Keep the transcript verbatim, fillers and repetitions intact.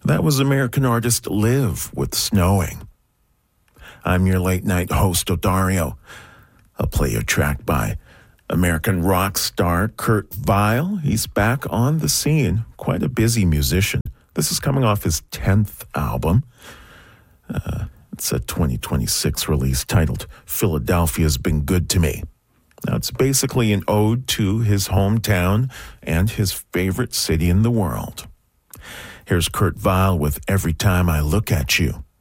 That was American artist Liv with Snowing. I'm your late night host, Odario. I'll play you a track by American rock star Kurt Vile. He's back on the scene, quite a busy musician. This is coming off his tenth album. Uh, it's a twenty twenty-six release titled Philadelphia's Been Good to Me. Now, it's basically an ode to his hometown and his favorite city in the world. Here's Kurt Vile with Every Time I Look at You.